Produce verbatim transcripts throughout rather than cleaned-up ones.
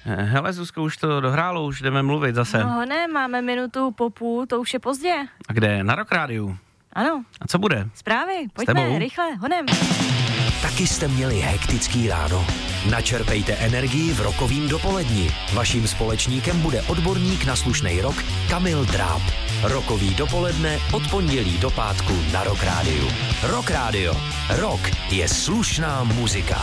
Hele, Zuzko, už to dohrálo, už jdeme mluvit zase. No ne, máme minutu po půl, to už je pozdě. A kde? Na Rock Rádiu. Ano. A co bude? Zprávy, pojďme, rychle, honem. Taky jste měli hektický ráno? Načerpejte energii v rokovým dopoledni. Vaším společníkem bude odborník na slušnej rock Kamil Dráb. Rokový dopoledne od pondělí do pátku na Rock Rádiu. Rock Rádio. Rock je slušná muzika.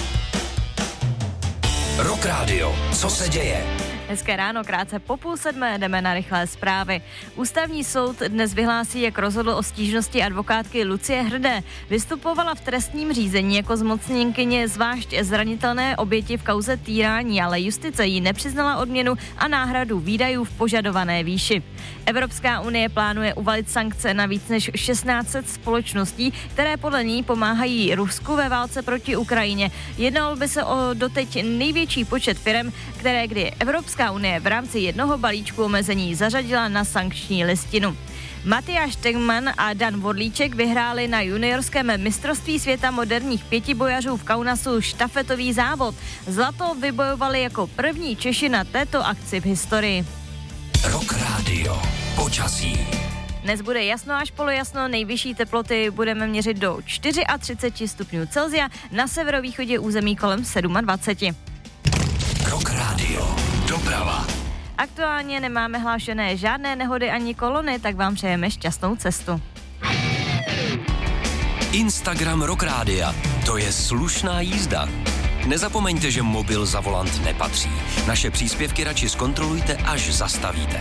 Rock Rádio. Co se děje? Hezké ráno, krátce po půl sedmé jdeme na rychlé zprávy. Ústavní soud dnes vyhlásí, jak rozhodl o stížnosti advokátky Lucie Hrdé. Vystupovala v trestním řízení jako zmocněnkyně zvlášť zranitelné oběti v kauze týrání, ale justice jí nepřiznala odměnu a náhradu výdajů v požadované výši. Evropská unie plánuje uvalit sankce na víc než šestnáct set společností, které podle ní pomáhají Rusku ve válce proti Ukrajině. Jednalo by se o doteď největší počet firem, které kdy Evropská unie v rámci jednoho balíčku omezení zařadila na sankční listinu. Matyáš Tegman a Dan Vodlíček vyhráli na juniorském mistrovství světa moderních pětibojařů v Kaunasu štafetový závod. Zlato vybojovali jako první Češi na této akci v historii. Rock Radio. Počasí. Dnes bude jasno až polojasno, nejvyšší teploty budeme měřit do třicet čtyři stupňů Celsia, na severovýchodě území kolem dvacet sedm. Rock Radio. Doprava. Aktuálně nemáme hlášené žádné nehody ani kolony, tak vám přejeme šťastnou cestu. Instagram Rock Rádia. To je slušná jízda. Nezapomeňte, že mobil za volant nepatří. Naše příspěvky radši zkontrolujte, až zastavíte.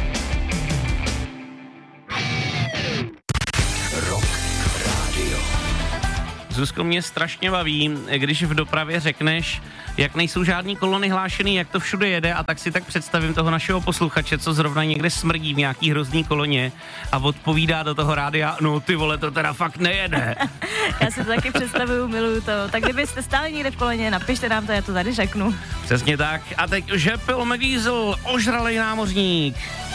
Rock Radio. Zuzko, mě strašně baví, když v dopravě řekneš, jak nejsou žádný kolony hlášený, jak to všude jede, a tak si tak představím toho našeho posluchače, co zrovna někde smrdí v nějaký hrozný koloně a odpovídá do toho rádia, no ty vole, to teda fakt nejede. Já si to taky představuju, miluju to. Tak kdybyste stáli někde v koloně, napište nám to, já to tady řeknu. Přesně tak. A teď Žepil McGeezel, ožralej námořník.